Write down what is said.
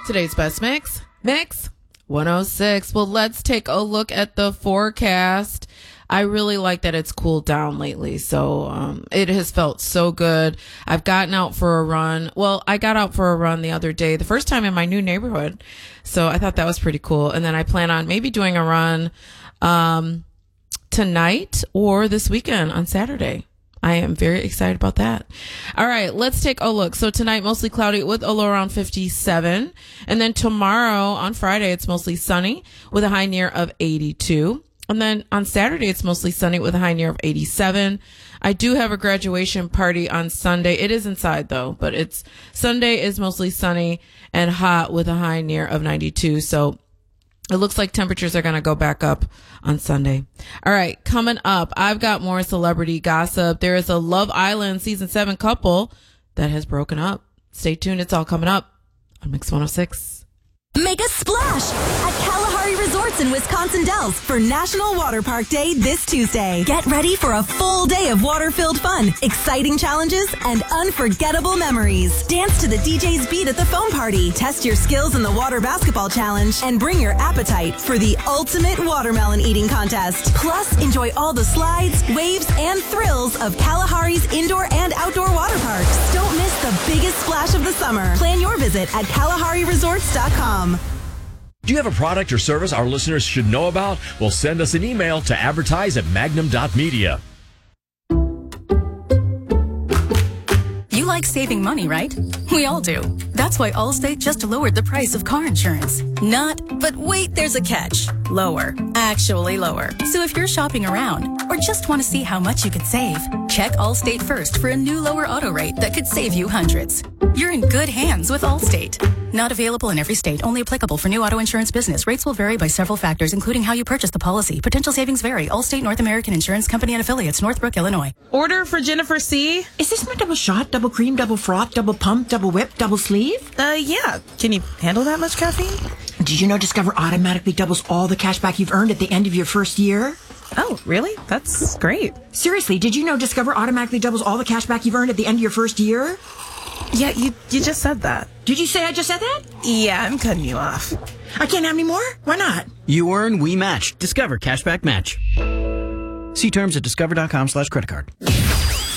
Today's best mix, Mix 106. Well, let's take a look at the forecast. I really like that it's cooled down lately. So, it has felt so good. I've gotten out for a run. Well, I got out for a run the other day, the first time in my new neighborhood. So I thought that was pretty cool. And then I plan on maybe doing a run, tonight or this weekend on Saturday. I am very excited about that. All right, let's take a look. So tonight, mostly cloudy with a low around 57. And then tomorrow on Friday, it's mostly sunny with a high near of 82. And then on Saturday, it's mostly sunny with a high near of 87. I do have a graduation party on Sunday. It is inside though, but Sunday is mostly sunny and hot with a high near of 92. So it looks like temperatures are going to go back up on Sunday. All right, coming up, I've got more celebrity gossip. There is a Love Island season 7 couple that has broken up. Stay tuned. It's all coming up on Mix 106. Make a splash at Kalahari Resorts in Wisconsin Dells for National Water Park Day this Tuesday. Get ready for a full day of water-filled fun, exciting challenges, and unforgettable memories. Dance to the DJ's beat at the foam party, test your skills in the water basketball challenge, and bring your appetite for the ultimate watermelon eating contest. Plus, enjoy all the slides, waves, and thrills of Kalahari's indoor and outdoor water parks. Don't miss the biggest splash of the summer. Plan your visit at KalahariResorts.com. Do you have a product or service our listeners should know about? Well, send us an email to advertise@magnum.media. You like saving money, right? We all do. That's why Allstate just lowered the price of car insurance. But wait, there's a catch. Lower. Actually lower. So if you're shopping around or just want to see how much you could save, check Allstate first for a new lower auto rate that could save you hundreds. You're in good hands with Allstate. Not available in every state. Only applicable for new auto insurance business. Rates will vary by several factors, including how you purchase the policy. Potential savings vary. Allstate North American Insurance Company and Affiliates, Northbrook, Illinois. Order for Jennifer C. Is this my double shot, double cream, double froth, double pump, double whip, double sleeve? Yeah. Can you handle that much caffeine? Did you know Discover automatically doubles all the cash back you've earned at the end of your first year? Oh, really? That's great. Seriously, did you know Discover automatically doubles all the cash back you've earned at the end of your first year? Yeah, you just said that. Did you say I just said that? Yeah, I'm cutting you off. I can't have any more? Why not? You earn, we match. Discover Cashback Match. See terms at discover.com/creditcard.